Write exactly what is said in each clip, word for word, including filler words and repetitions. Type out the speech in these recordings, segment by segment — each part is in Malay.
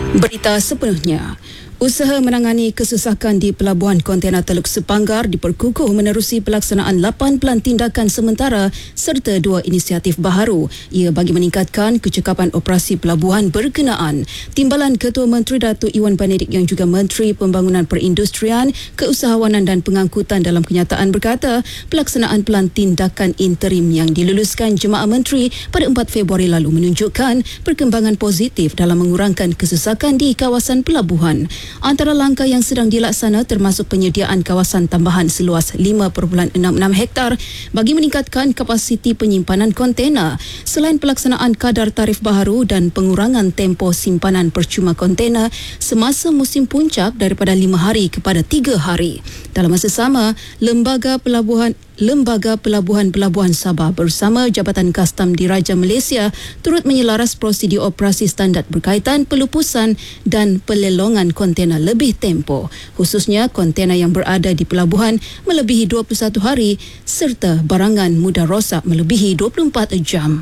Berita sepenuhnya. Usaha menangani kesesakan di Pelabuhan Kontena Teluk Sepanggar diperkukuh menerusi pelaksanaan lapan pelan tindakan sementara serta dua inisiatif baharu. Ia bagi meningkatkan kecekapan operasi pelabuhan berkenaan. Timbalan Ketua Menteri Datuk Iwan Benedik yang juga Menteri Pembangunan Perindustrian, Keusahawanan dan Pengangkutan dalam kenyataan berkata, pelaksanaan pelan tindakan interim yang diluluskan Jemaah Menteri pada empat Februari lalu menunjukkan perkembangan positif dalam mengurangkan kesesakan di kawasan pelabuhan. Antara langkah yang sedang dilaksana termasuk penyediaan kawasan tambahan seluas lima perpuluhan enam enam hektar bagi meningkatkan kapasiti penyimpanan kontena. Selain pelaksanaan kadar tarif baharu dan pengurangan tempoh simpanan percuma kontena semasa musim puncak daripada lima hari kepada tiga hari. Dalam masa sama, Lembaga Pelabuhan Lembaga Pelabuhan Pelabuhan Sabah bersama Jabatan Kastam Diraja Malaysia turut menyelaras prosedur operasi standard berkaitan pelupusan dan pelelongan kontena lebih tempoh, khususnya kontena yang berada di pelabuhan melebihi dua puluh satu hari serta barangan mudah rosak melebihi dua puluh empat jam.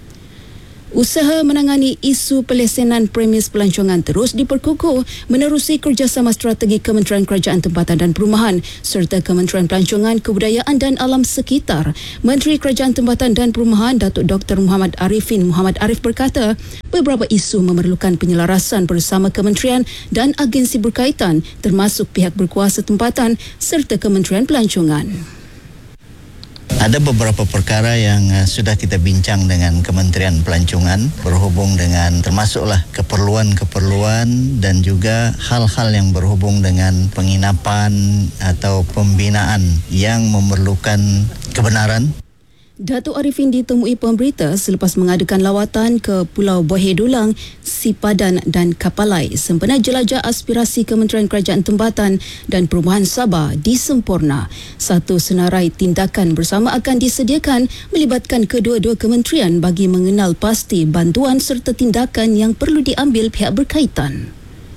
Usaha menangani isu pelesenan premis pelancongan terus diperkukuh menerusi kerjasama strategi Kementerian Kerajaan Tempatan dan Perumahan serta Kementerian Pelancongan, Kebudayaan dan Alam Sekitar. Menteri Kerajaan Tempatan dan Perumahan Datuk Doktor Muhammad Arifin Muhammad Arif berkata, beberapa isu memerlukan penyelarasan bersama kementerian dan agensi berkaitan termasuk pihak berkuasa tempatan serta Kementerian Pelancongan. Ada beberapa perkara yang uh, sudah kita bincang dengan Kementerian Pelancongan berhubung dengan termasuklah keperluan-keperluan dan juga hal-hal yang berhubung dengan penginapan atau pembinaan yang memerlukan kebenaran. Datuk Arifin ditemui pemberita selepas mengadakan lawatan ke Pulau Bohedulang, Sipadan dan Kapalai sempena jelajah aspirasi Kementerian Kerajaan Tempatan dan Perumahan Sabah di Semporna. Satu senarai tindakan bersama akan disediakan melibatkan kedua-dua kementerian bagi mengenal pasti bantuan serta tindakan yang perlu diambil pihak berkaitan.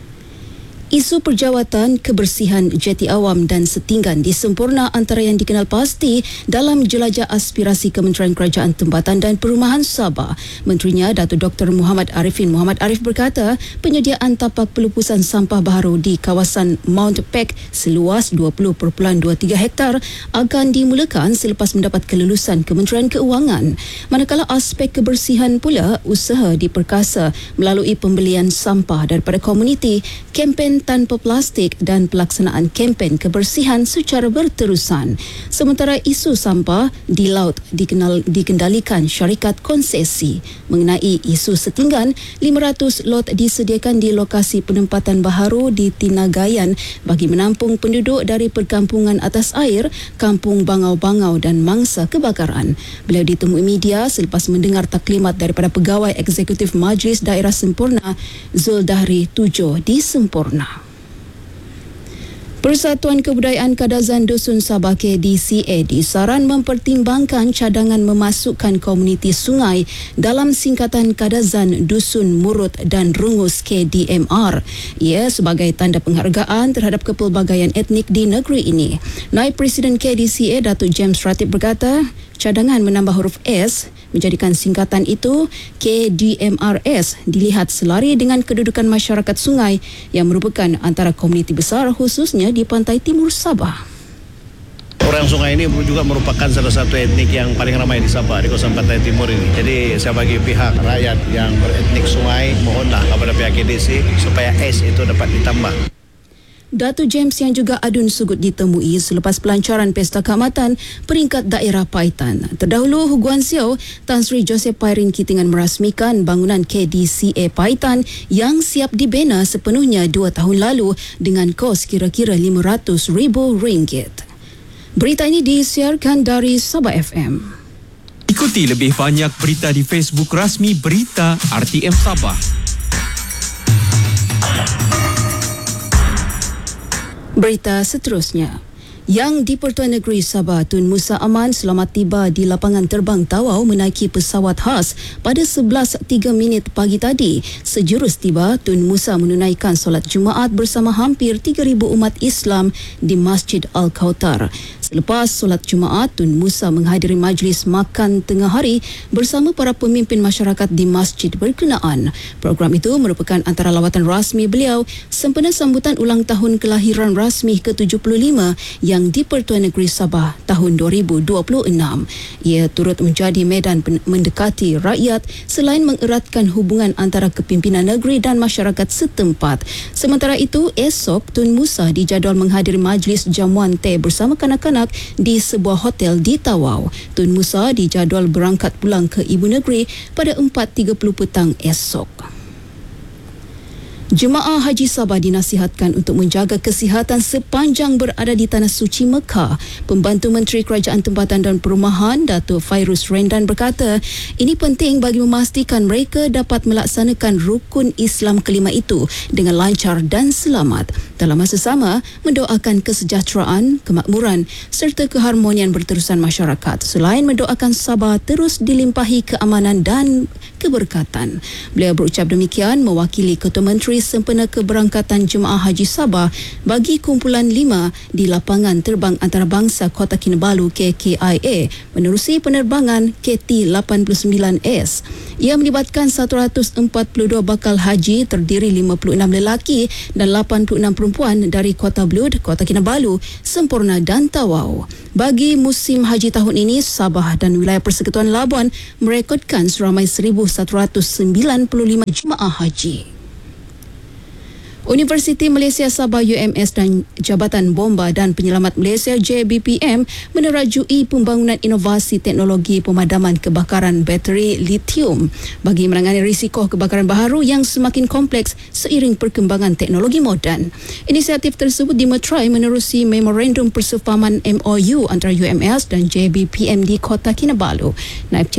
Isu perjawatan, kebersihan, jeti awam dan setinggan di Semporna antara yang dikenal pasti dalam jelajah aspirasi Kementerian Kerajaan Tempatan dan Perumahan Sabah. Menterinya Datuk Doktor Muhammad Arifin Muhammad Arif berkata, penyediaan tapak pelupusan sampah baharu di kawasan Mount Peck seluas dua puluh perpuluhan dua tiga hektar akan dimulakan selepas mendapat kelulusan Kementerian Keuangan. Manakala aspek kebersihan pula, usaha diperkasa melalui pembelian sampah daripada komuniti, kempen tanpa plastik dan pelaksanaan kempen kebersihan secara berterusan. Sementara isu sampah di laut dikenal, dikendalikan syarikat konsesi. Mengenai isu setinggan, lima ratus lot disediakan di lokasi penempatan baharu di Tinagayan bagi menampung penduduk dari perkampungan atas air, kampung bangau-bangau dan mangsa kebakaran. Beliau ditemui media selepas mendengar taklimat daripada Pegawai Eksekutif Majlis Daerah Semporna, Zul Dahri tujuh di Semporna. Persatuan Kebudayaan Kadazan Dusun Sabah K D C A disaran mempertimbangkan cadangan memasukkan komuniti sungai dalam singkatan Kadazan Dusun Murut dan Rungus K D M R. Ia sebagai tanda penghargaan terhadap kepelbagaian etnik di negeri ini. Naib Presiden K D C A Datuk James Ratib berkata, cadangan menambah huruf S menjadikan singkatan itu K D M R S dilihat selari dengan kedudukan masyarakat sungai yang merupakan antara komuniti besar khususnya di pantai timur Sabah. Orang sungai ini juga merupakan salah satu etnik yang paling ramai di Sabah, di kawasan pantai timur ini. Jadi saya bagi pihak rakyat yang beretnik sungai, mohonlah kepada pihak K D C supaya S itu dapat ditambah. Datuk James yang juga adun sugut ditemui selepas pelancaran Pesta Keamatan peringkat daerah Paitan. Terdahulu, Huguan Siau, Tan Sri Joseph Pairin Kitingan merasmikan bangunan K D C A Paitan yang siap dibina sepenuhnya dua tahun lalu dengan kos kira-kira lima ratus ribu ringgit. Berita ini disiarkan dari Sabah F M. Ikuti lebih banyak berita di Facebook rasmi Berita R T M Sabah. Berita seterusnya. Yang di-Pertuan Negeri Sabah Tun Musa Aman selamat tiba di lapangan terbang Tawau menaiki pesawat khas pada sebelas tiga minit pagi tadi. Sejurus tiba, Tun Musa menunaikan solat Jumaat bersama hampir tiga ribu umat Islam di Masjid Al-Kautar. Selepas solat Jumaat, Tun Musa menghadiri majlis makan tengah hari bersama para pemimpin masyarakat di masjid berkenaan. Program itu merupakan antara lawatan rasmi beliau sempena sambutan ulang tahun kelahiran rasmi ke tujuh puluh lima yang di Pertuan Negeri Sabah tahun dua ribu dua puluh enam. Ia turut menjadi medan mendekati rakyat selain mengeratkan hubungan antara kepimpinan negeri dan masyarakat setempat. Sementara itu, esok Tun Musa dijadual menghadiri majlis jamuan teh bersama kanak-kanak di sebuah hotel di Tawau. Tun Musa dijadual berangkat pulang ke ibu negeri pada empat tiga puluh petang esok. Jemaah Haji Sabah dinasihatkan untuk menjaga kesihatan sepanjang berada di Tanah Suci Mekah. Pembantu Menteri Kerajaan Tempatan dan Perumahan, Datuk Fairuz Rendan berkata, ini penting bagi memastikan mereka dapat melaksanakan rukun Islam kelima itu dengan lancar dan selamat. Dalam masa sama, mendoakan kesejahteraan, kemakmuran serta keharmonian berterusan masyarakat. Selain mendoakan Sabah terus dilimpahi keamanan dan keberkatan. Beliau berucap demikian mewakili Ketua Menteri sempena keberangkatan Jemaah Haji Sabah bagi kumpulan lima di lapangan terbang antarabangsa Kota Kinabalu K K I A menerusi penerbangan K T lapan puluh sembilan S. Ia melibatkan seratus empat puluh dua bakal haji terdiri lima puluh enam lelaki dan lapan puluh enam perempuan dari Kota Blud, Kota Kinabalu, Semporna dan Tawau. Bagi musim haji tahun ini, Sabah dan wilayah Persekutuan Labuan merekodkan seramai seribu satu ratus sembilan puluh lima jemaah haji. Universiti Malaysia Sabah U M S dan Jabatan Bomba dan Penyelamat Malaysia J B P M menerajui pembangunan inovasi teknologi pemadaman kebakaran bateri litium bagi menangani risiko kebakaran baharu yang semakin kompleks seiring perkembangan teknologi moden. Inisiatif tersebut dimeterai menerusi Memorandum Persefahaman M O U antara U M S dan J B P M di Kota Kinabalu. Naib